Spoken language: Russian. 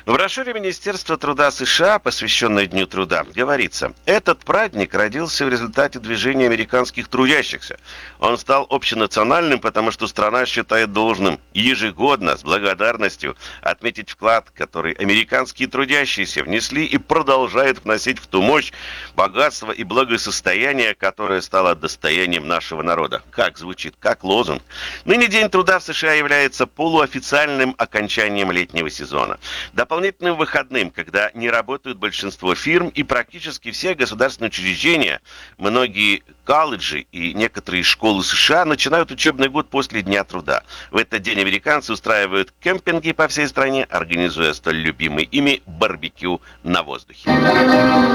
В брошюре Министерства труда США, посвященной Дню труда, говорится, этот праздник родился в результате движения американских трудящихся. Он стал общенациональным, потому что страна считает должным ежегодно с благодарностью отметить вклад, который американские трудящиеся внесли и продолжают вносить в ту мощь, богатство и благосостояние, которое стало достоянием нашего народа. Как звучит, как лозунг. Ныне День труда в США является полуофициальным окончанием летнего сезона. Дополнительным выходным, когда не работают большинство фирм и практически все государственные учреждения, многие колледжи и некоторые школы США начинают учебный год после Дня труда. В этот день американцы устраивают кемпинги по всей стране, организуя столь любимый ими барбекю на воздухе.